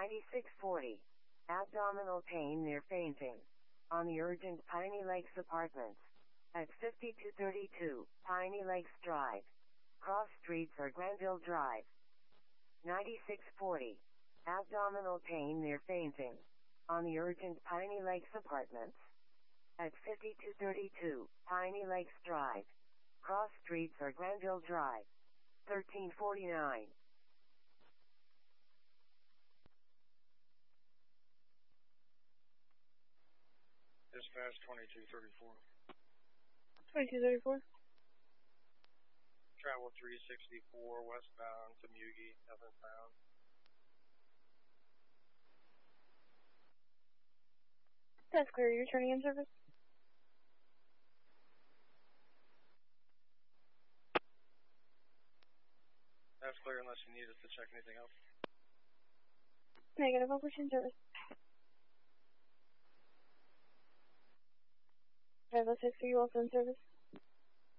9640. Abdominal pain near fainting. On the urgent Piney Lakes Apartments. At 5232 Piney Lakes Drive. Cross Streets or Granville Drive. 9640. Abdominal pain near fainting. On the urgent Piney Lakes Apartments. At 5232 Piney Lakes Drive. Cross Streets or Granville Drive. 1349. Dispatch 2234. 2234. Travel 364 westbound to Mugi, nothing found. That's clear. You're turning in service? That's clear unless you need us to check anything else. Negative. Operation service. 506, are you also in service?